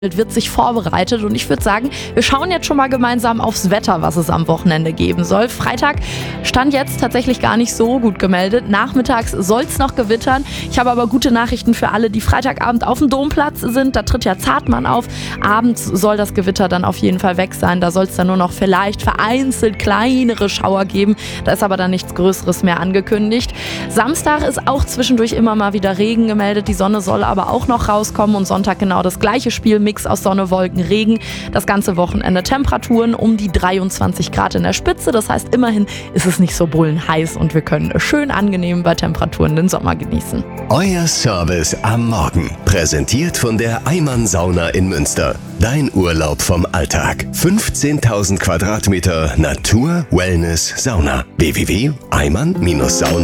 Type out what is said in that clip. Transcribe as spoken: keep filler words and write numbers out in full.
wird sich vorbereitet und ich würde sagen, wir schauen jetzt schon mal gemeinsam aufs Wetter, was es am Wochenende geben soll. Freitag stand jetzt tatsächlich gar nicht so gut gemeldet. Nachmittags soll es noch gewittern. Ich habe aber gute Nachrichten für alle, die Freitagabend auf dem Domplatz sind. Da tritt ja Zartmann auf. Abends soll das Gewitter dann auf jeden Fall weg sein. Da soll es dann nur noch vielleicht vereinzelt kleinere Schauer geben. Da ist aber dann nichts Größeres mehr angekündigt. Samstag ist auch zwischendurch immer mal wieder Regen gemeldet. Die Sonne soll aber auch noch rauskommen und Sonntag genau das gleiche Spiel. Mix aus Sonne, Wolken, Regen. Das ganze Wochenende Temperaturen um die dreiundzwanzig Grad in der Spitze. Das heißt, immerhin ist es nicht so bullenheiß und wir können schön angenehm bei Temperaturen den Sommer genießen. Euer Service am Morgen. Präsentiert von der Eimann Sauna in Münster. Dein Urlaub vom Alltag. fünfzehntausend Quadratmeter Natur, Wellness, Sauna. w w w punkt eimann Sauna